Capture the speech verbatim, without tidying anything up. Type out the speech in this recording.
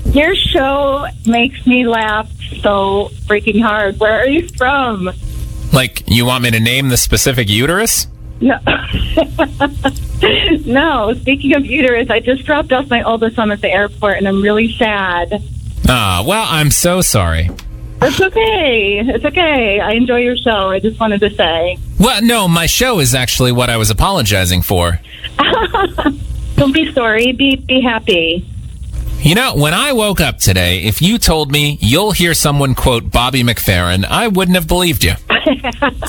Your show makes me laugh so freaking hard. Where are you from? Like, you want me to name the specific uterus? No. No, speaking of uterus, I just dropped off my oldest son at the airport, and I'm really sad. Ah, well, I'm so sorry. It's okay. It's okay. I enjoy your show. I just wanted to say. Well, no, my show is actually what I was apologizing for. Don't be sorry. Be be happy. You know, when I woke up today, if you told me you'll hear someone quote Bobby McFerrin, I wouldn't have believed you.